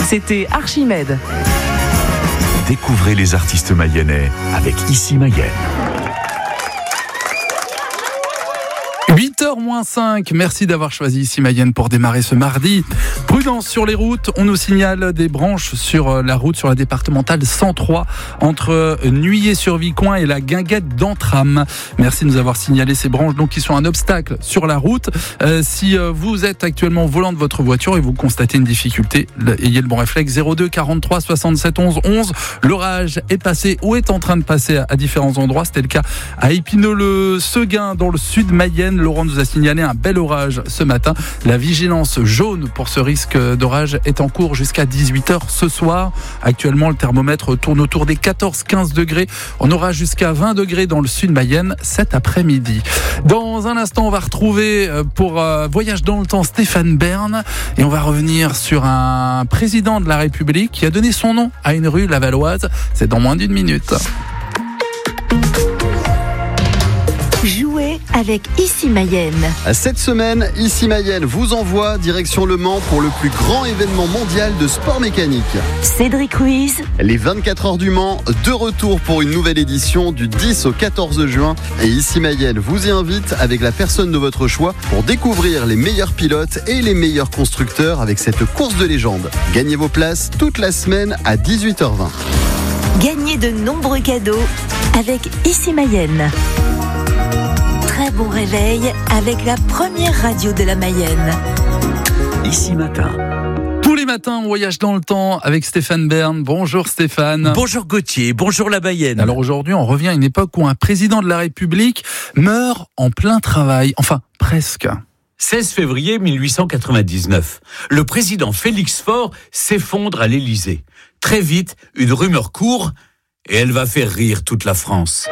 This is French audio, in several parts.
C'était Archimède. Découvrez les artistes mayennais avec Ici Mayenne. 8h-5, merci d'avoir choisi Ici Mayenne pour démarrer ce mardi. Prudence sur les routes, on nous signale des branches sur la route, sur la départementale 103, entre Nuillé-sur-Vicoin et la Guinguette d'Entram. Merci de nous avoir signalé ces branches donc, qui sont un obstacle sur la route. Si vous êtes actuellement au volant de votre voiture et vous constatez une difficulté, ayez le bon réflexe, 02 43 67 11 11. L'orage est passé ou est en train de passer à différents endroits. C'était le cas à Épineux-le-Seguin, dans le sud Mayenne. Laurent nous a signalé un bel orage ce matin. La vigilance jaune pour ce risque d'orage est en cours jusqu'à 18h ce soir. Actuellement, le thermomètre tourne autour des 14-15 degrés. On aura jusqu'à 20 degrés dans le sud Mayenne cet après-midi. Dans un instant, on va retrouver pour Voyage dans le temps Stéphane Bern et on va revenir sur un président de la République qui a donné son nom à une rue lavalloise. C'est dans moins d'une minute. Jouez avec Ici Mayenne. Cette semaine, Ici Mayenne vous envoie direction Le Mans pour le plus grand événement mondial de sport mécanique. Cédric Ruiz. Les 24 heures du Mans, de retour pour une nouvelle édition du 10 au 14 juin. Et Ici Mayenne vous y invite avec la personne de votre choix pour découvrir les meilleurs pilotes et les meilleurs constructeurs avec cette course de légende. Gagnez vos places toute la semaine à 18h20. Gagnez de nombreux cadeaux avec Ici Mayenne. Très bon réveil avec la première radio de la Mayenne. Ici Matin. Tous les matins, on voyage dans le temps avec Stéphane Bern. Bonjour Stéphane. Bonjour Gauthier, bonjour la Mayenne. Alors aujourd'hui, on revient à une époque où un président de la République meurt en plein travail. Enfin, presque. 16 février 1899, le président Félix Faure s'effondre à l'Élysée. Très vite, une rumeur court et elle va faire rire toute la France.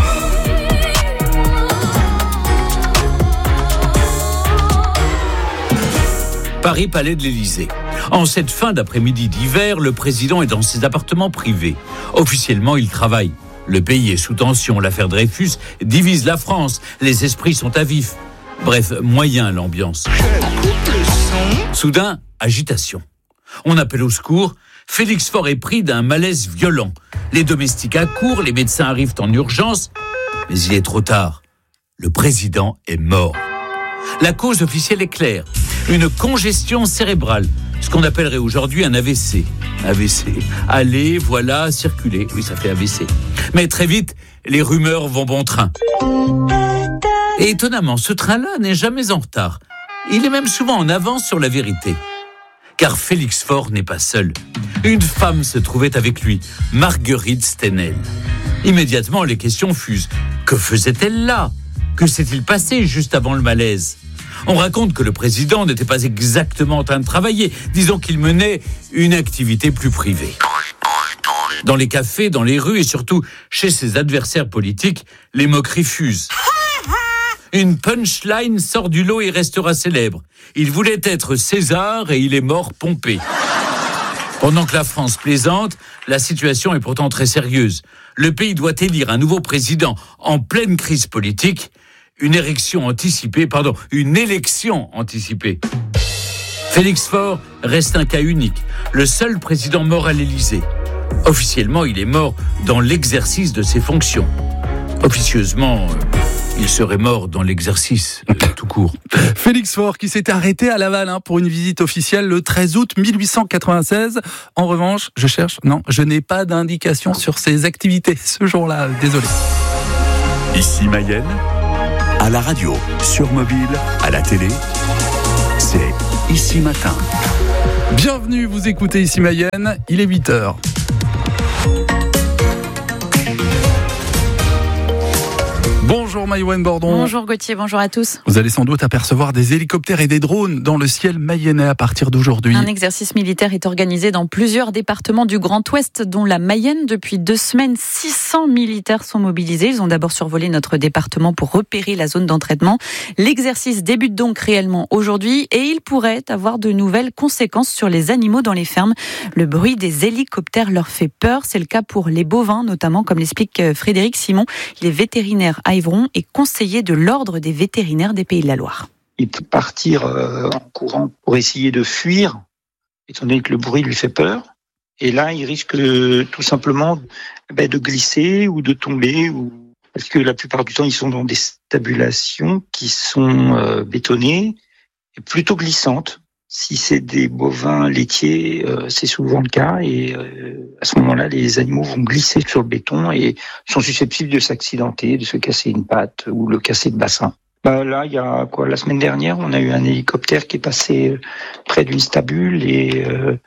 Paris, palais de l'Élysée. En cette fin d'après-midi d'hiver, le président est dans ses appartements privés. Officiellement, il travaille. Le pays est sous tension. L'affaire Dreyfus divise la France. Les esprits sont à vif. Bref, moyen l'ambiance. Soudain, agitation. On appelle au secours. Félix Faure est pris d'un malaise violent. Les domestiques accourent, les médecins arrivent en urgence. Mais il est trop tard. Le président est mort. La cause officielle est claire. Une congestion cérébrale, ce qu'on appellerait aujourd'hui un AVC. AVC, aller, voilà, circuler. Oui, ça fait AVC. Mais très vite, les rumeurs vont bon train. Et étonnamment, ce train-là n'est jamais en retard. Il est même souvent en avance sur la vérité. Car Félix Faure n'est pas seul. Une femme se trouvait avec lui, Marguerite Stenel. Immédiatement, les questions fusent. Que faisait-elle là ? Que s'est-il passé juste avant le malaise ? On raconte que le président n'était pas exactement en train de travailler. Disons qu'il menait une activité plus privée. Dans les cafés, dans les rues et surtout chez ses adversaires politiques, les moqueries fusent. Une punchline sort du lot et restera célèbre. Il voulait être César et il est mort Pompée. Pendant que la France plaisante, la situation est pourtant très sérieuse. Le pays doit élire un nouveau président en pleine crise politique. Une élection anticipée. Félix Faure reste un cas unique, le seul président mort à l'Élysée. Officiellement, il est mort dans l'exercice de ses fonctions. Officieusement, il serait mort dans l'exercice tout court. Félix Faure qui s'était arrêté à Laval pour une visite officielle le 13 août 1896. En revanche, je n'ai pas d'indication sur ses activités ce jour-là, désolé. Ici Mayenne, à la radio, sur mobile, à la télé, c'est Ici Matin. Bienvenue, vous écoutez Ici Mayenne, il est 8h. Bonjour Maïwen Bordon. Bonjour Gauthier, bonjour à tous. Vous allez sans doute apercevoir des hélicoptères et des drones dans le ciel mayennais à partir d'aujourd'hui. Un exercice militaire est organisé dans plusieurs départements du Grand Ouest, dont la Mayenne. Depuis 2 semaines, 600 militaires sont mobilisés. Ils ont d'abord survolé notre département pour repérer la zone d'entraînement. L'exercice débute donc réellement aujourd'hui et il pourrait avoir de nouvelles conséquences sur les animaux dans les fermes. Le bruit des hélicoptères leur fait peur. C'est le cas pour les bovins, notamment, comme l'explique Frédéric Simon. Il est vétérinaire à Yvron et conseiller de l'ordre des vétérinaires des Pays de la Loire. Il peut partir en courant pour essayer de fuir étant donné que le bruit lui fait peur. Et là, il risque tout simplement de glisser ou de tomber, parce que la plupart du temps, ils sont dans des stabulations qui sont bétonnées et plutôt glissantes. Si c'est des bovins laitiers, c'est souvent le cas. Et à ce moment-là, les animaux vont glisser sur le béton et sont susceptibles de s'accidenter, de se casser une patte ou le casser le bassin. Là, il y a la semaine dernière, on a eu un hélicoptère qui est passé près d'une stabule et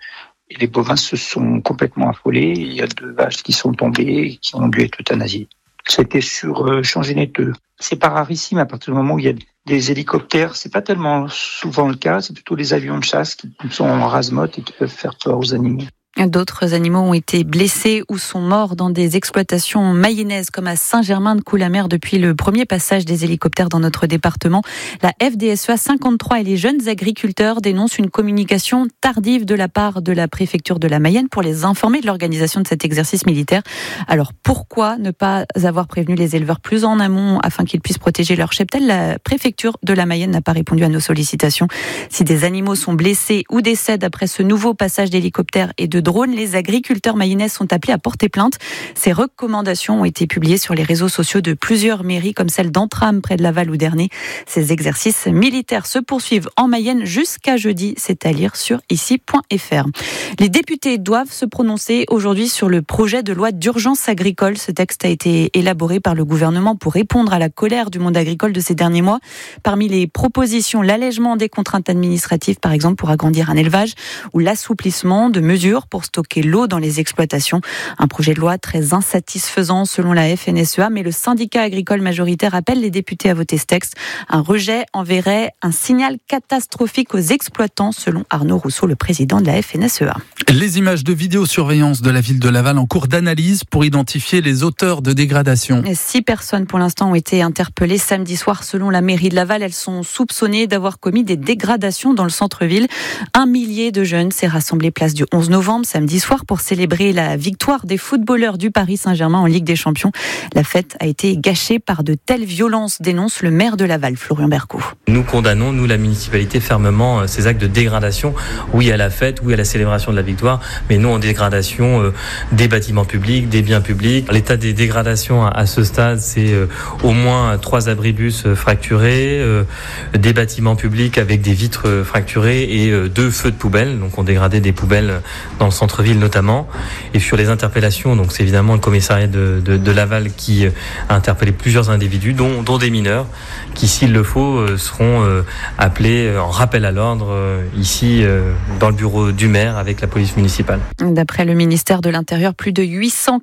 les bovins se sont complètement affolés. Il y a 2 vaches qui sont tombées et qui ont dû être euthanasiées. C'était sur Changenay-2. C'est pas rarissime à partir du moment où il y a des hélicoptères. C'est pas tellement souvent le cas. C'est plutôt les avions de chasse qui sont en rase-motte et qui peuvent faire peur aux animaux. D'autres animaux ont été blessés ou sont morts dans des exploitations mayennaises comme à Saint-Germain-de-Coulamer depuis le premier passage des hélicoptères dans notre département. La FDSEA 53 et les jeunes agriculteurs dénoncent une communication tardive de la part de la préfecture de la Mayenne pour les informer de l'organisation de cet exercice militaire. Alors pourquoi ne pas avoir prévenu les éleveurs plus en amont afin qu'ils puissent protéger leur cheptel ? La préfecture de la Mayenne n'a pas répondu à nos sollicitations. Si des animaux sont blessés ou décèdent après ce nouveau passage d'hélicoptères et de drones, les agriculteurs mayennais sont appelés à porter plainte. Ces recommandations ont été publiées sur les réseaux sociaux de plusieurs mairies comme celle d'Entram près de Laval ou d'Ernée. Ces exercices militaires se poursuivent en Mayenne jusqu'à jeudi, c'est à lire sur ici.fr. Les députés doivent se prononcer aujourd'hui sur le projet de loi d'urgence agricole. Ce texte a été élaboré par le gouvernement pour répondre à la colère du monde agricole de ces derniers mois. Parmi les propositions, l'allègement des contraintes administratives, par exemple pour agrandir un élevage, ou l'assouplissement de mesures pour stocker l'eau dans les exploitations. Un projet de loi très insatisfaisant selon la FNSEA, mais le syndicat agricole majoritaire appelle les députés à voter ce texte. Un rejet enverrait un signal catastrophique aux exploitants, selon Arnaud Rousseau, le président de la FNSEA. Les images de vidéosurveillance de la ville de Laval en cours d'analyse pour identifier les auteurs de dégradation. 6 personnes pour l'instant ont été interpellées samedi soir selon la mairie de Laval. Elles sont soupçonnées d'avoir commis des dégradations dans le centre-ville. 1 millier de jeunes s'est rassemblé place du 11 novembre, samedi soir, pour célébrer la victoire des footballeurs du Paris Saint-Germain en Ligue des Champions. La fête a été gâchée par de telles violences, dénonce le maire de Laval, Florian Bercot. Nous condamnons, nous la municipalité, fermement ces actes de dégradation. Oui à la fête, oui à la célébration de la victoire, mais non en dégradation des bâtiments publics, des biens publics. L'état des dégradations à ce stade, c'est au moins 3 abribus fracturés, des bâtiments publics avec des vitres fracturées et 2 feux de poubelle. Donc on dégradait des poubelles dans le centre-ville notamment. Et sur les interpellations, donc c'est évidemment le commissariat de Laval qui a interpellé plusieurs individus, dont des mineurs, qui s'il le faut seront appelés en rappel à l'ordre ici dans le bureau du maire avec la police municipale. D'après le ministère de l'Intérieur, plus de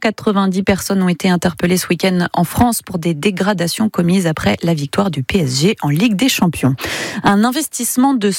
890 personnes ont été interpellées ce week-end en France pour des dégradations commises après la victoire du PSG en Ligue des Champions. Un investissement de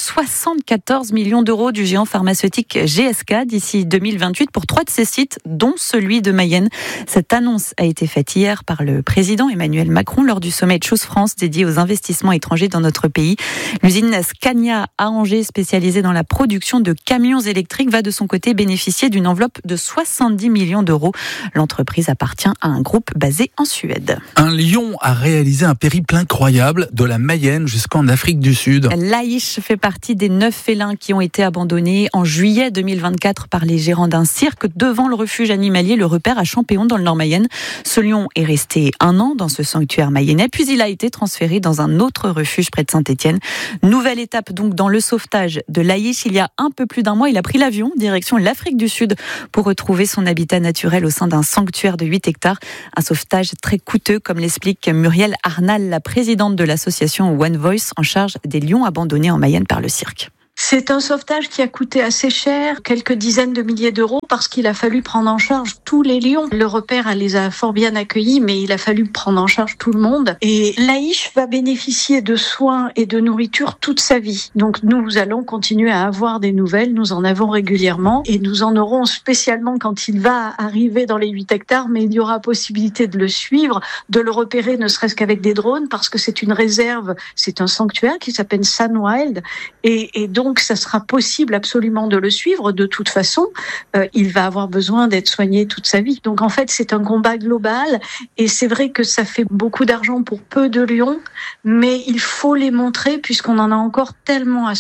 74 millions d'euros du géant pharmaceutique GSK d'ici 2028 pour 3 de ses sites, dont celui de Mayenne. Cette annonce a été faite hier par le président Emmanuel Macron lors du sommet Choose France dédié aux investissements étrangers dans notre pays. L'usine Scania à Angers, spécialisée dans la production de camions électriques, va de son côté bénéficier d'une enveloppe de 70 millions d'euros. L'entreprise appartient à un groupe basé en Suède. Un lion a réalisé un périple incroyable de la Mayenne jusqu'en Afrique du Sud. L'Aïch fait partie des 9 félins qui ont été abandonnés en juillet 2024 par les gérants d'un cirque devant le refuge animalier Le Repère à Champéon dans le Nord-Mayenne. Ce lion est resté 1 an dans ce sanctuaire mayennais, puis il a été transféré dans un autre refuge près de Saint-Étienne. Nouvelle étape donc dans le sauvetage de l'Aïch. Il y a un peu plus d'1 mois, il a pris l'avion direction l'Afrique du Sud pour retrouver son habitat naturel au sein d'un sanctuaire de 8 hectares. Un sauvetage très coûteux, comme l'explique Muriel Arnal, la présidente de l'association One Voice en charge des lions abandonnés en Mayenne par le cirque. C'est un sauvetage qui a coûté assez cher, quelques dizaines de milliers d'euros, parce qu'il a fallu prendre en charge tous les lions. Le Repère les a fort bien accueillis, mais il a fallu prendre en charge tout le monde. Et l'Aïch va bénéficier de soins et de nourriture toute sa vie. Donc nous allons continuer à avoir des nouvelles, nous en avons régulièrement, et nous en aurons spécialement quand il va arriver dans les 8 hectares, mais il y aura possibilité de le suivre, de le repérer, ne serait-ce qu'avec des drones, parce que c'est une réserve, c'est un sanctuaire qui s'appelle Sun Wild, et donc ça sera possible absolument de le suivre. De toute façon, il va avoir besoin d'être soigné toute sa vie. Donc en fait, c'est un combat global et c'est vrai que ça fait beaucoup d'argent pour peu de lions, mais il faut les montrer puisqu'on en a encore tellement à sauver.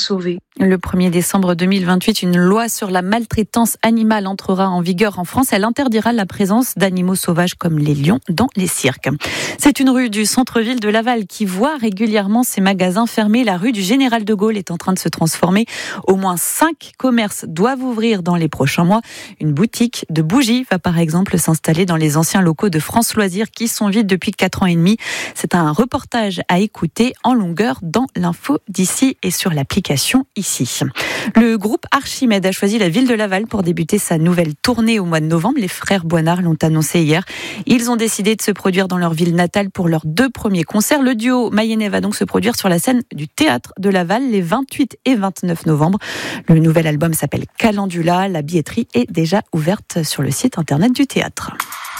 Le 1er décembre 2028, une loi sur la maltraitance animale entrera en vigueur en France. Elle interdira la présence d'animaux sauvages comme les lions dans les cirques. C'est une rue du centre-ville de Laval qui voit régulièrement ses magasins fermés. La rue du Général de Gaulle est en train de se transformer. Au moins 5 commerces doivent ouvrir dans les prochains mois. Une boutique de bougies va par exemple s'installer dans les anciens locaux de France Loisirs qui sont vides depuis 4 ans et demi. C'est un reportage à écouter en longueur dans l'info d'ici et sur l'application ici. Le groupe Archimède a choisi la ville de Laval pour débuter sa nouvelle tournée au mois de novembre. Les frères Boinard l'ont annoncé hier. Ils ont décidé de se produire dans leur ville natale pour leurs 2 premiers concerts. Le duo mayennais va donc se produire sur la scène du théâtre de Laval les 28 et 29 novembre. Le nouvel album s'appelle Calendula. La billetterie est déjà ouverte sur le site internet du théâtre.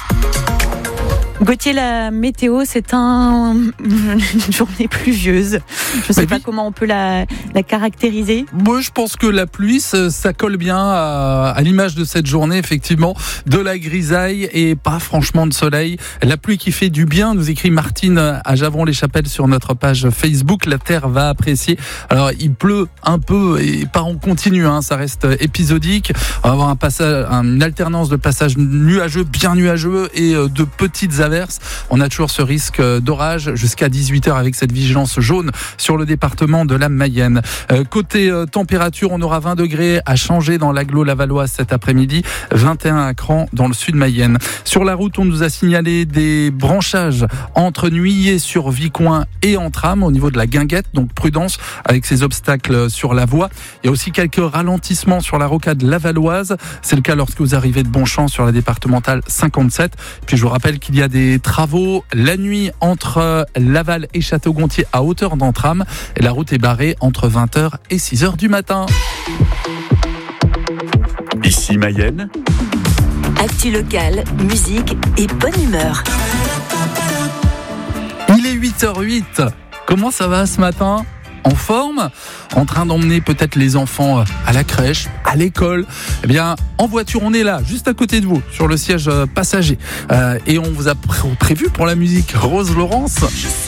Gauthier, la météo, c'est une journée pluvieuse. Je ne sais pas comment on peut la caractériser. Moi, je pense que la pluie, ça colle bien à l'image de cette journée, effectivement. De la grisaille et pas franchement de soleil. La pluie qui fait du bien, nous écrit Martine à Javron-les-Chapelles sur notre page Facebook. La terre va apprécier. Alors, il pleut un peu et pas en continu, ça reste épisodique. On va avoir une alternance de passages nuageux, bien nuageux et de petites averses. On a toujours ce risque d'orage jusqu'à 18h avec cette vigilance jaune sur le département de la Mayenne. Côté température, on aura 20 degrés à changer dans l'agglo lavalloise cet après-midi, 21 à Cran dans le sud Mayenne. Sur la route, on nous a signalé des branchages entre Nuillé-sur-Vicoin et Entrammes au niveau de la Guinguette, donc prudence avec ces obstacles sur la voie. Il y a aussi quelques ralentissements sur la rocade lavalloise. C'est le cas lorsque vous arrivez de Bonchamp sur la départementale 57. Puis je vous rappelle qu'il y a des travaux la nuit entre Laval et Château-Gontier à hauteur d'Entrammes. Et la route est barrée entre 20h et 6h du matin. Ici Mayenne. Actu locale, musique et bonne humeur. Il est 8h08. Comment ça va ce matin ? En forme, en train d'emmener peut-être les enfants à la crèche, à l'école. Eh bien, en voiture, on est là, juste à côté de vous, sur le siège passager. Et on vous a prévu pour la musique Rose Laurence.